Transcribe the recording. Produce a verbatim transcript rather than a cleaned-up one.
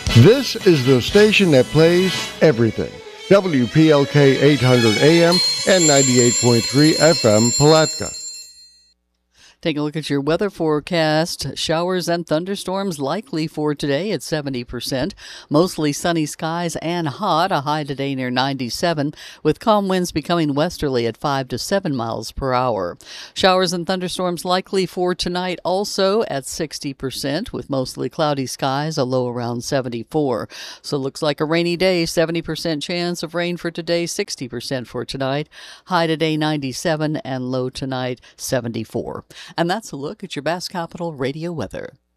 This is the station that plays everything. W P L K eight hundred A M and ninety-eight point three F M Palatka. Take a look at your weather forecast. Showers and thunderstorms likely for today at seventy percent. Mostly sunny skies and hot, a high today near ninety-seven, with calm winds becoming westerly at five to seven miles per hour. Showers and thunderstorms likely for tonight also at sixty percent, with mostly cloudy skies, a low around seventy-four. So it looks like a rainy day, seventy percent chance of rain for today, sixty percent for tonight. High today ninety-seven and low tonight seventy-four. And that's a look at your Bass Capital Radio weather.